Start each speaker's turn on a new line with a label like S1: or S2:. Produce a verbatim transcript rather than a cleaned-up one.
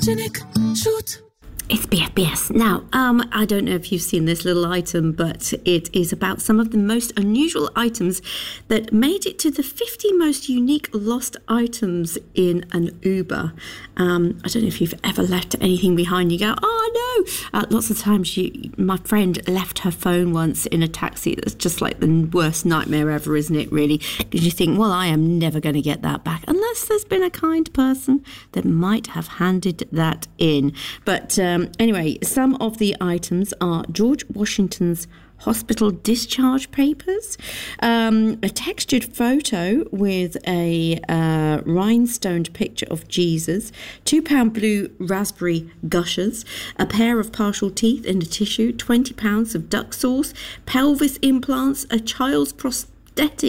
S1: Cynic, shoot.
S2: It's B F B S. Now, um, I don't know if you've seen this little item, but it is about some of the most unusual items that made it to the fifty most unique lost items in an Uber. Um, I don't know if you've ever left anything behind. You go, oh no! Uh, lots of times, you, my friend left her phone once in a taxi. That's just like the worst nightmare ever, isn't it, really? Because you think, well, I am never going to get that back, unless there's been a kind person that might have handed that in. But um, anyway, some of the items are George Washington's hospital discharge papers, um, a textured photo with a uh, rhinestoned picture of Jesus, two pound blue raspberry gushers, a pair of partial teeth in a tissue, twenty pounds of duck sauce, pelvis implants, a child's prosthetic